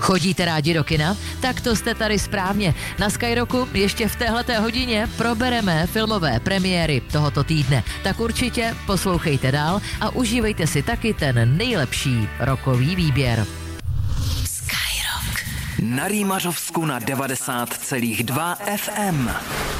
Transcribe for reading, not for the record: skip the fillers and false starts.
Chodíte rádi do kina? Tak to jste tady správně. Na Skyrocku ještě v téhleté hodině probereme filmové premiéry tohoto týdne. Tak určitě poslouchejte dál a užívejte si taky ten nejlepší rokový výběr. Na Rýmařovsku na 90,2 FM.